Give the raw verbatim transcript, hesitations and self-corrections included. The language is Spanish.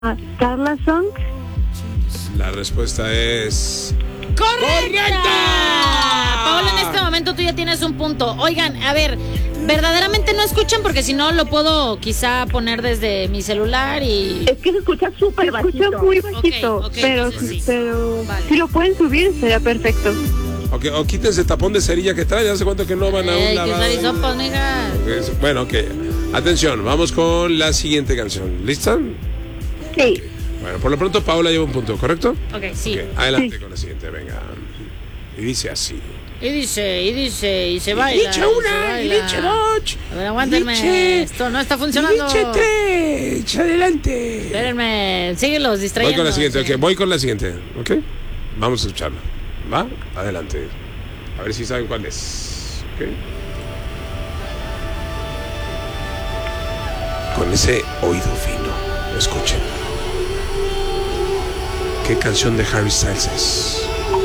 Carla Song. La respuesta es... ¡Correcta! ¡Correcta! Paola, en este momento tú ya tienes un punto. Oigan, a ver, verdaderamente no escuchan porque si no lo puedo quizá poner desde mi celular y... Es que se escucha súper bajito. Se escucha muy bajito, Ok, ok, pero, entonces sí. pero Vale. si lo pueden subir sería perfecto. Ok, o quítense el tapón de cerilla que traen. ¿Hace cuánto que no van a un Ey, que lavado? usar hisopo, mija. Ok, bueno, ok. Atención, vamos con la siguiente canción. ¿Lista? Sí. Bueno, por lo pronto Paola lleva un punto, ¿correcto? Ok, sí. Ok, adelante Sí. con la siguiente, venga. Y dice así. Y dice, y dice, y se baila. Dice y se una, y baila. dice dos. A ver, aguántenme. Dice- Esto no está funcionando. Dice tres. Adelante. Espérenme, síguelos distrayendo. Voy con la siguiente, sí. ok. Voy con la siguiente, ok. Vamos a escucharla. ¿Va? Adelante. A ver si saben cuál es. Ok. Con ese oído fino, escuchen. ¿Qué canción de Harry Styles es?